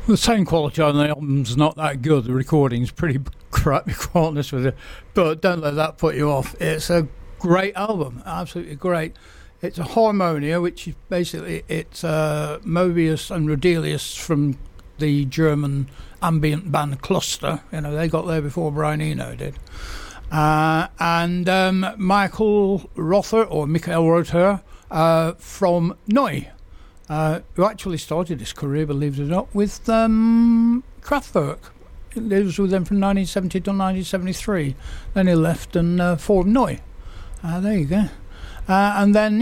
The sound quality on the album's not that good. The recording's pretty crap, to be quite honest with you. But don't let that put you off. It's a great album, absolutely great. It's a harmonia, which is basically it's Mobius and Rodelius from the German ambient band Cluster. You know, they got there before Brian Eno did. And Michael Rother from Neu. Who actually started his career, believe it or not, with Kraftwerk. He was with them from 1970 to 1973. Then he left and formed Neu. There you go. And then,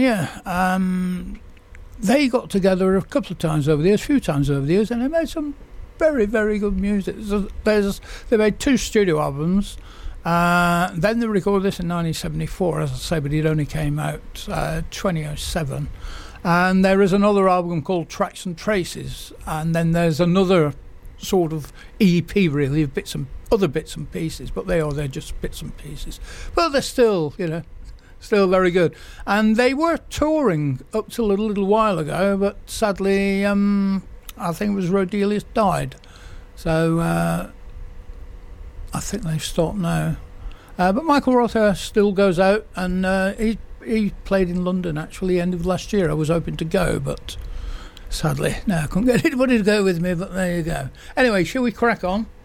they got together a couple of times over the years, a few times over the years, and they made some very, very good music. They made 2 studio albums. Then they recorded this in 1974, as I say, but it only came out 2007. And there is another album called Tracks and Traces, and then there's another sort of EP really of other bits and pieces, but they're just bits and pieces. But they're still, still very good. And they were touring up till a little while ago, but sadly, I think it was Rodelius died. So I think they've stopped now. But Michael Rother still goes out, and he played in London actually end of last year. I was hoping to go, but sadly, no, I couldn't get anybody to go with me, but there you go. Anyway, shall we crack on?